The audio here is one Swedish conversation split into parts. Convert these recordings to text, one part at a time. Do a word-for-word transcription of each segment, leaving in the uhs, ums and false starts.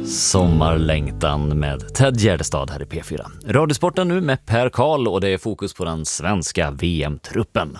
Sommarlängtan med Ted Gärdestad här i P fyra. Radiosporten nu med Per Karl och det är fokus på den svenska V M-truppen.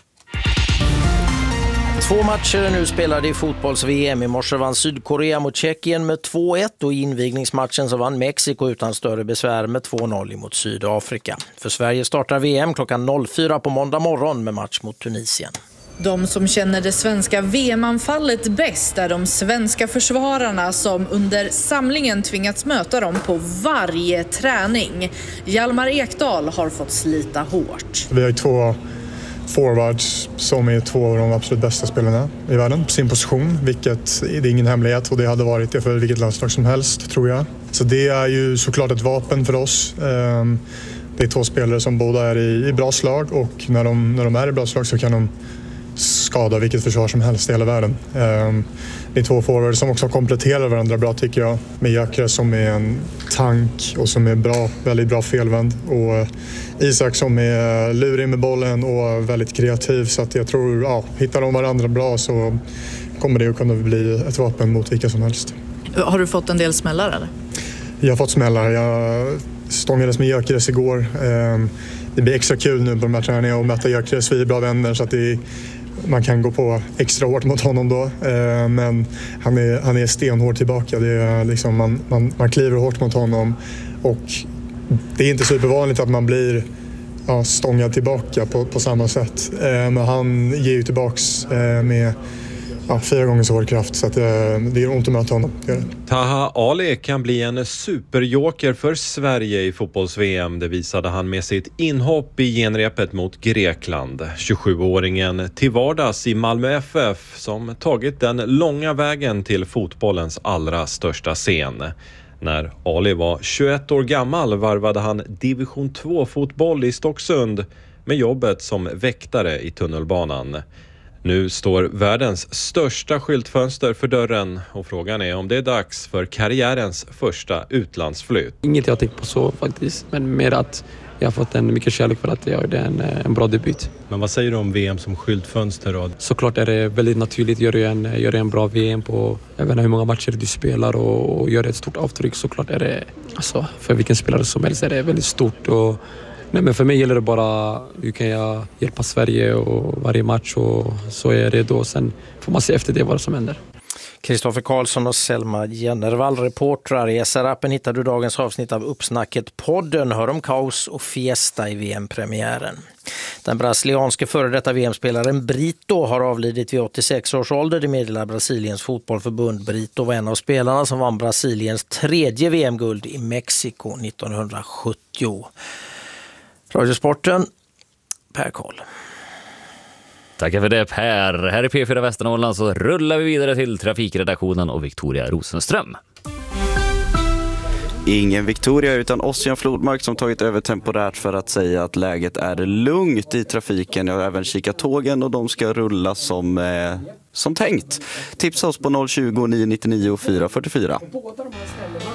Två matcher är nu spelade i fotbolls-V M. I morse vann Sydkorea mot Tjeckien med två ett och i invigningsmatchen så vann Mexiko utan större besvär med två noll mot Sydafrika. För Sverige startar V M klockan fyra på måndag morgon med match mot Tunisien. De som känner det svenska V M-anfallet bäst är de svenska försvararna som under samlingen tvingats möta dem på varje träning. Hjalmar Ekdal har fått slita hårt. Vi har två forwards som är två av de absolut bästa spelarna i världen på sin position, vilket det är ingen hemlighet och det hade varit det för vilket landslag som helst, tror jag. Så det är ju såklart ett vapen för oss. Det är två spelare som båda är i bra slag och när de, när de är i bra slag så kan de skada vilket försvar som helst i hela världen. Det är två forwards som också kompletterar varandra bra, tycker jag. Med Gyökeres som är en tank och som är bra, väldigt bra felvänd. Och Isak som är lurig med bollen och väldigt kreativ. Så att jag tror, ja, hittar de varandra bra så kommer det att kunna bli ett vapen mot vilka som helst. Har du fått en del smällar eller? Jag har fått smällar. Jag stångades med Gyökeres igår. Det blir extra kul nu på de här träningarna och möta Gyökeres. Vi är bra vänner så att det, man kan gå på extra hårt mot honom då. Men han är, han är stenhård tillbaka. Det är liksom, man, man, man kliver hårt mot honom och det är inte supervanligt att man blir ja, stångad tillbaka på, på samma sätt. Men han ger ju tillbaks med ja, fyra gånger så hård kraft så att det, det är ont att möta honom. Taha Ali kan bli en superjoker för Sverige i fotbolls-V M. Det visade han med sitt inhopp i genrepet mot Grekland. tjugosjuåringen till vardags i Malmö F F som tagit den långa vägen till fotbollens allra största scen. När Ali var tjugoett år gammal varvade han division två-fotboll i Stocksund med jobbet som väktare i tunnelbanan. Nu står världens största skyltfönster för dörren och frågan är om det är dags för karriärens första utlandsflytt. Inget jag tänkt på så faktiskt, men mer att jag har fått en mycket kärlek för att jag gjorde en, en bra debut. Men vad säger du om V M som skyltfönster då? Såklart är det väldigt naturligt. Gör du en, gör du en bra V M på jag vet inte hur många matcher du spelar och, och gör ett stort avtryck, såklart är det, alltså, för vilken spelare som helst är det väldigt stort. Och nej, men för mig gäller det bara hur kan jag hjälpa Sverige och varje match och så är det då. Sen får man se efter det vad som händer. Kristoffer Karlsson och Selma Jennervall, reportrar. I S R-appen hittar du dagens avsnitt av Uppsnacket-podden. Hör om kaos och fiesta i V M-premiären. Den brasilianske före detta V M-spelaren Brito har avlidit vid åttiosex års ålder. Det meddelar Brasiliens fotbollförbund. Brito var en av spelarna som vann Brasiliens tredje V M-guld i Mexiko nittonhundrasjuttio. Radiosporten, Per Karl. Tackar för det, Per. Här i P fyra Västernorrland så rullar vi vidare till trafikredaktionen och Victoria Rosenström. Ingen Victoria utan Ossian Flodmark som tagit över temporärt för att säga att läget är lugnt i trafiken. Jag har även kikat tågen och de ska rulla som, eh, som tänkt. Tipsa oss på noll tjugo, nio nittionio, fyra fyrtiofyra.